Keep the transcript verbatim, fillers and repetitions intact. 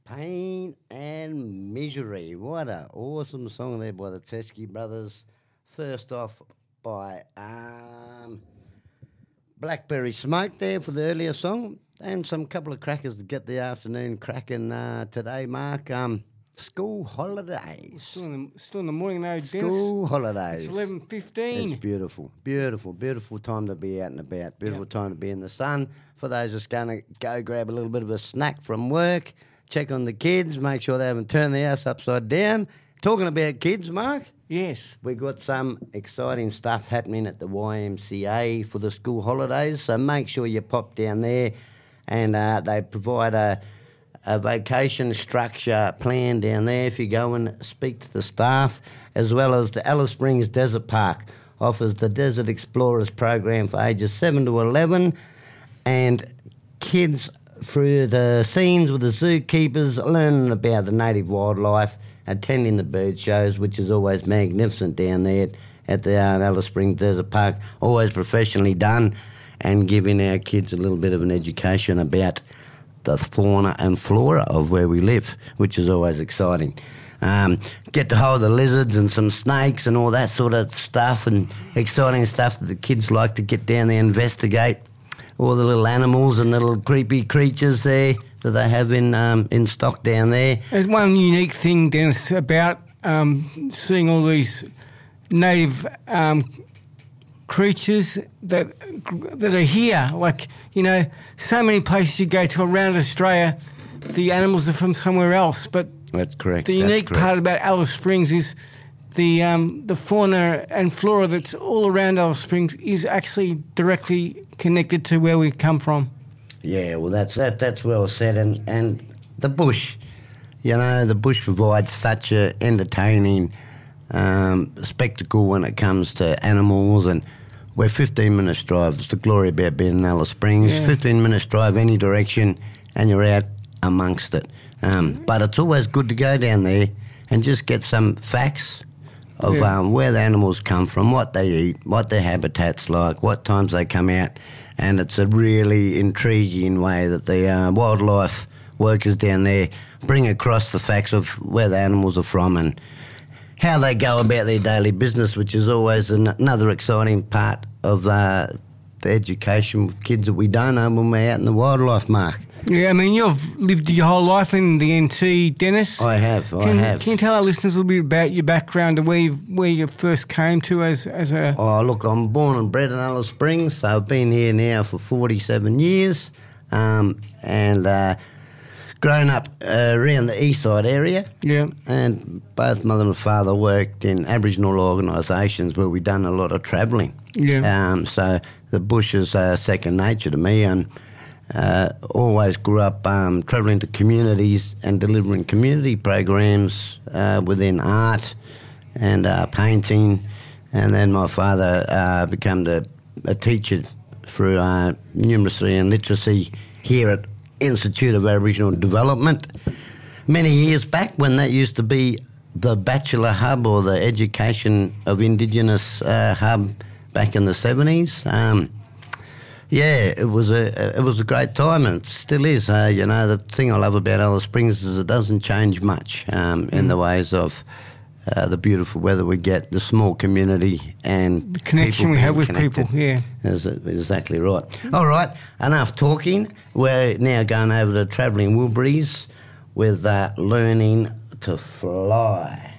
Pain and Misery. What an awesome song there by the Teskey Brothers. First off by um, Blackberry Smoke there for the earlier song, and some couple of crackers to get the afternoon cracking uh, today, Mark. Um, school holidays. Still in the, still in the morning though, Dennis. School holidays. It's eleven fifteen. It's beautiful, beautiful, beautiful time to be out and about. Beautiful yep. time to be in the sun. For those that's going to go grab a little bit of a snack from work, check on the kids, make sure they haven't turned the house upside down. Talking about kids, Mark. Yes. We've got some exciting stuff happening at the Y M C A for the school holidays, so make sure you pop down there, and uh, they provide a, a vacation structure plan down there if you go and speak to the staff, as well as the Alice Springs Desert Park offers the Desert Explorers program for ages seven to eleven, and kids through the scenes with the zookeepers, learning about the native wildlife, attending the bird shows, which is always magnificent down there at the uh, Alice Springs Desert Park, always professionally done, and giving our kids a little bit of an education about the fauna and flora of where we live, which is always exciting. Um, get to hold the lizards and some snakes and all that sort of stuff, and exciting stuff that the kids like to get down there and investigate. All the little animals and little creepy creatures there that they have in um, in stock down there. There's one unique thing, Dennis, about um, seeing all these native um, creatures that that are here. Like, you know, so many places you go to around Australia, the animals are from somewhere else. But that's correct. The unique correct. part about Alice Springs is the um, the fauna and flora that's all around Alice Springs is actually directly connected to where we come from. Yeah, well, that's that. That's well said. And and the bush, you know, the bush provides such a entertaining um, spectacle when it comes to animals. And we're fifteen minutes drive. It's the glory about being in Alice Springs. Yeah. fifteen minutes drive any direction, and you're out amongst it. Um, but it's always good to go down there and just get some facts of yeah. um, where the animals come from, what they eat, what their habitat's like, what times they come out. And it's a really intriguing way that the uh, wildlife workers down there bring across the facts of where the animals are from and how they go about their daily business, which is always an- another exciting part of uh, the education with kids that we don't know when we're out in the wildlife, Mark. Yeah, I mean, you've lived your whole life in the N T, Dennis. I have, I can, have. Can you tell our listeners a little bit about your background and where you where you first came to as as a... Oh, look, I'm born and bred in Alice Springs, so I've been here now for forty-seven years, um, and uh, grown up uh, around the east side area. Yeah. And both mother and father worked in Aboriginal organisations where we've done a lot of travelling. Yeah. Um, so the bush is uh, second nature to me, and Uh, always grew up um, travelling to communities and delivering community programs uh, within art and uh, painting. And then my father uh, became the, a teacher through uh, numeracy and literacy here at Institute of Aboriginal Development many years back, when that used to be the Bachelor Hub or the Education of Indigenous uh, Hub back in the seventies. Um, Yeah, it was a it was a great time, and it still is. Uh, you know, the thing I love about Alice Springs is it doesn't change much um, in mm. the ways of uh, the beautiful weather we get, the small community, and the connection we have with connected. people. Yeah, is exactly right. All right, enough talking. We're now going over to Travelling Wilburys with uh, Learning to Fly.